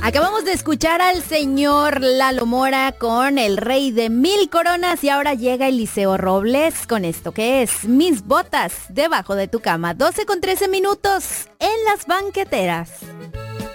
Acabamos de escuchar al señor Lalo Mora con El Rey de Mil Coronas y ahora llega Eliseo Robles con esto que es Mis Botas Debajo de tu Cama. 12 con 13 minutos en las banqueteras.